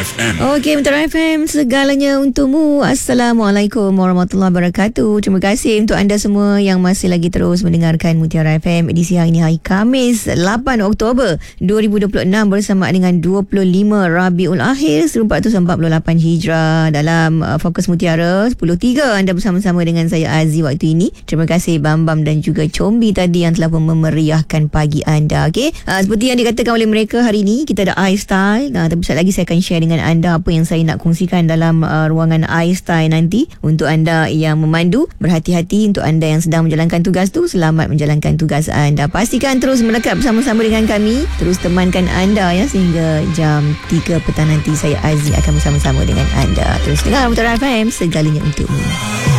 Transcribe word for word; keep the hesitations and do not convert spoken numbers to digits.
F M. Okey, Mutiara F M, segalanya untukmu. Assalamualaikum warahmatullahi wabarakatuh. Terima kasih untuk anda semua yang masih lagi terus mendengarkan Mutiara F M edisi hari ini, hari Khamis lapan Oktober dua ribu dua puluh enam, bersama dengan dua puluh lima Rabiul Akhir seribu empat ratus empat puluh lapan Hijrah. Dalam uh, Fokus Mutiara sepuluh tiga, anda bersama-sama dengan saya Aziz waktu ini. Terima kasih Bambam dan juga Combi tadi yang telah memeriahkan pagi anda. Okey, uh, seperti yang dikatakan oleh mereka, hari ini kita ada iStyle. Nah, tapi sekejap lagi saya akan share dengan anda apa yang saya nak kongsikan dalam uh, ruangan iStyle nanti. Untuk anda yang memandu, berhati-hati. Untuk anda yang sedang menjalankan tugas tu, selamat menjalankan tugas anda. Pastikan terus melekat bersama-sama dengan kami. Terus temankan anda ya, sehingga jam tiga petang nanti saya Aziz akan bersama-sama dengan anda. Terus dengar Mutiara F M, segalanya untukmu.